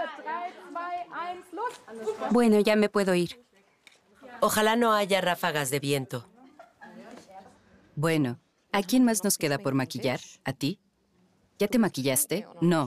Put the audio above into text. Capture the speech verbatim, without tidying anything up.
Bueno, ya me puedo ir. Ojalá no haya ráfagas de viento. Bueno, ¿a quién más nos queda por maquillar? ¿A ti? ¿Ya te maquillaste? No.